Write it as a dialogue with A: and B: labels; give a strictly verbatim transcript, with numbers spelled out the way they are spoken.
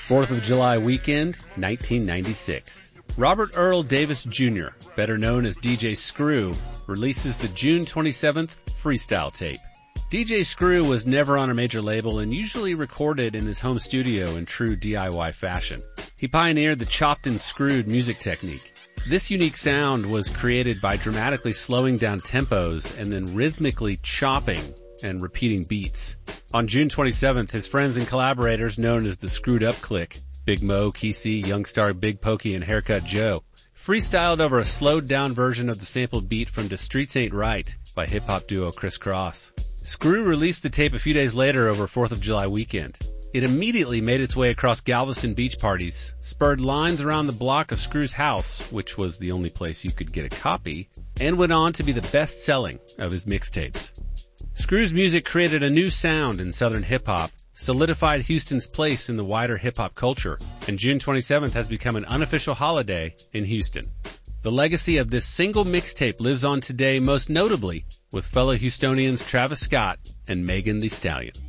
A: fourth of July weekend, nineteen ninety-six. Robert Earl Davis Junior, better known as D J Screw, releases the June twenty-seventh freestyle tape. D J Screw was never on a major label and usually recorded in his home studio in true D I Y fashion. He pioneered the chopped and screwed music technique. This unique sound was created by dramatically slowing down tempos and then rhythmically chopping and repeating beats. On June twenty-seventh, his friends and collaborators, known as the Screwed Up Clique, Big Mo, Kesey, Youngstar, Big Pokey, and Haircut Joe, freestyled over a slowed-down version of the sampled beat from The Streets Ain't Right by hip-hop duo Criss Cross. Screw released the tape a few days later over fourth of July weekend. It immediately made its way across Galveston beach parties, spurred lines around the block of Screw's house, which was the only place you could get a copy, and went on to be the best-selling of his mixtapes. Screw's music created a new sound in Southern hip-hop, solidified Houston's place in the wider hip-hop culture, and June twenty-seventh has become an unofficial holiday in Houston. The legacy of this single mixtape lives on today, most notably with fellow Houstonians Travis Scott and Megan Thee Stallion.